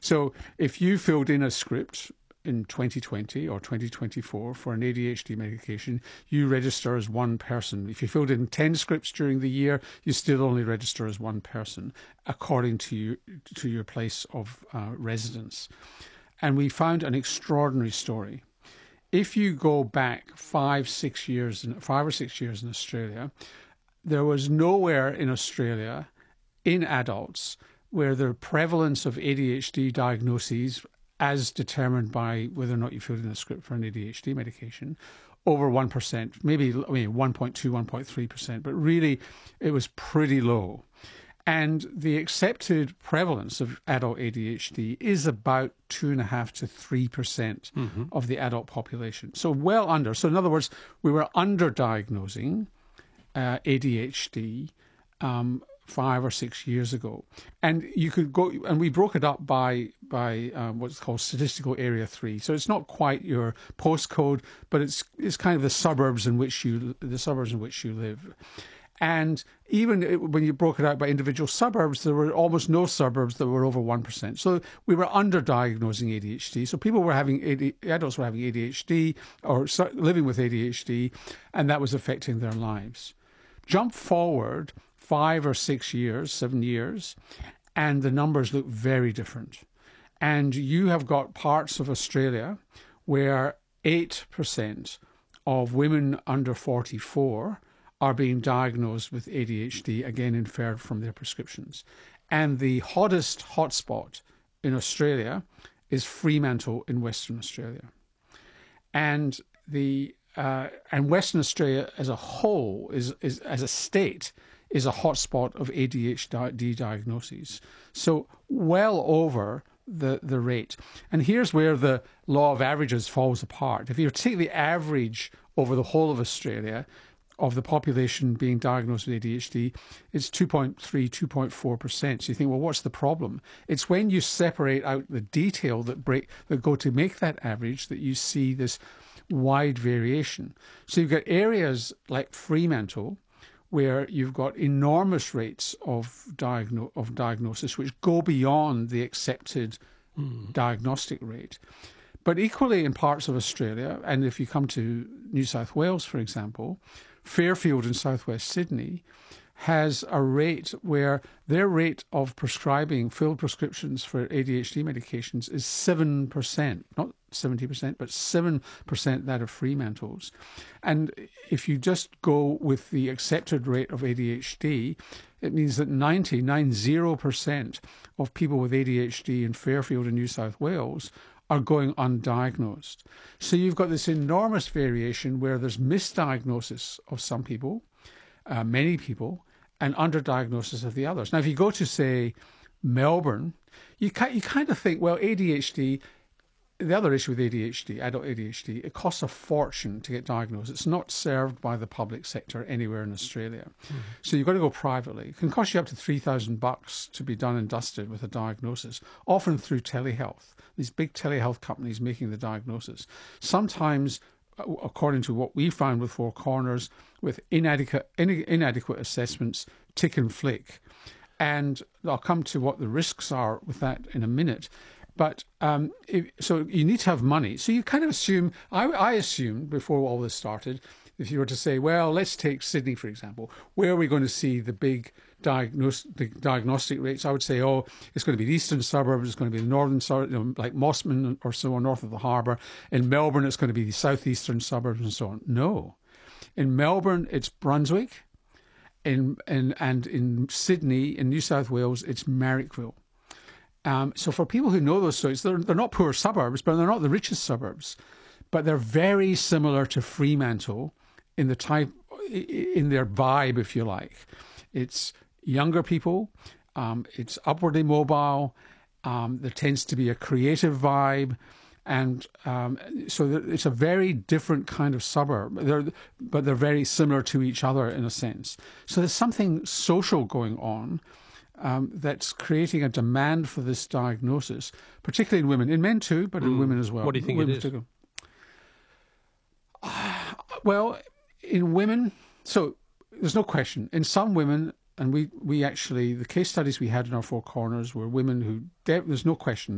So if you filled in a script in 2020 or 2024 for an ADHD medication, you register as one person. If you filled in 10 scripts during the year, you still only register as one person, according to your place of residence. And we found an extraordinary story. If you go back 5 or 6 years in Australia, there was nowhere in Australia in adults where the prevalence of ADHD diagnoses, as determined by whether or not you filled in a script for an ADHD medication, over 1%, maybe 1.2, 1.3%, but really it was pretty low. And the accepted prevalence of adult ADHD is about 2.5 to 3% of the adult population. So well under. So in other words, we were underdiagnosing ADHD 5 or 6 years ago. And you could go, and we broke it up by what's called statistical area 3. So it's not quite your postcode, but it's kind of the suburbs in which you live. And even when you broke it out by individual suburbs, there were almost no suburbs that were over 1%. So we were underdiagnosing ADHD. So people were adults were having ADHD or living with ADHD, and that was affecting their lives. Jump forward 5 or 6 years, 7 years, and the numbers look very different. And you have got parts of Australia where 8% of women under 44 are being diagnosed with ADHD, again inferred from their prescriptions. And the hottest hotspot in Australia is Fremantle in Western Australia. And Western Australia as a whole, is as a state, is a hotspot of ADHD diagnoses. So well over the rate. And here's where the law of averages falls apart. If you take the average over the whole of Australia of the population being diagnosed with ADHD, it's 2.3, 2.4%. So you think, well, what's the problem? It's when you separate out the detail that go to make that average that you see this wide variation. So you've got areas like Fremantle where you've got enormous rates of diagnosis which go beyond the accepted diagnostic rate. But equally in parts of Australia, and if you come to New South Wales, for example, Fairfield in southwest Sydney has a rate where their rate of prescribing filled prescriptions for ADHD medications is 7%, not 70%, but 7% that of Fremantle's. And if you just go with the accepted rate of ADHD, it means that 90% of people with ADHD in Fairfield in New South Wales are going undiagnosed. So you've got this enormous variation where there's misdiagnosis of some people, many people, and underdiagnosis of the others. Now, if you go to, say, Melbourne, you kind of think, well, ADHD, the other issue with ADHD, adult ADHD, it costs a fortune to get diagnosed. It's not served by the public sector anywhere in Australia. So you've got to go privately. It can cost you up to $3,000 to be done and dusted with a diagnosis, often through telehealth. These big telehealth companies making the diagnosis. Sometimes, according to what we found with Four Corners, with inadequate assessments, tick and flick. And I'll come to what the risks are with that in a minute. But so you need to have money. So you kind of assume, I assumed before all this started, if you were to say, well, let's take Sydney, for example, where are we going to see the big diagnostic rates? I would say, it's going to be the eastern suburbs, it's going to be the northern suburbs, like Mossman or so on, north of the harbour. In Melbourne, it's going to be the southeastern suburbs and so on. No. In Melbourne, it's Brunswick. And in Sydney, in New South Wales, it's Marrickville. So for people who know those stories, they're not poor suburbs, but they're not the richest suburbs. But they're very similar to Fremantle in their vibe, if you like. It's younger people, it's upwardly mobile, there tends to be a creative vibe, and so it's a very different kind of suburb, but they're very similar to each other in a sense. So there's something social going on that's creating a demand for this diagnosis, particularly in women, in men too, but in women as well. What do you think it is? Well, in women, so there's no question. In some women, and we actually, the case studies we had in our Four Corners were women who, there's no question,